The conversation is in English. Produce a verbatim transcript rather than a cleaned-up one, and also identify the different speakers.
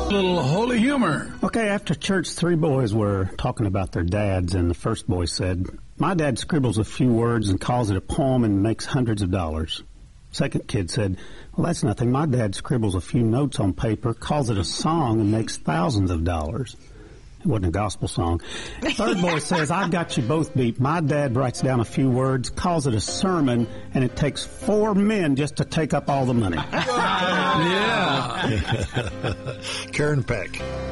Speaker 1: Little holy humor.
Speaker 2: Okay, after church, three boys were talking about their dads, and the first boy said, "My dad scribbles a few words and calls it a poem and makes hundreds of dollars." Second kid said, "Well, that's nothing. My dad scribbles a few notes on paper, calls it a song, and makes thousands of dollars." It wasn't a gospel song. Third boy says, "I've got you both beat. My dad writes down a few words, calls it a sermon, and it takes four men just to take up all the money."
Speaker 1: Yeah.
Speaker 3: Karen Peck.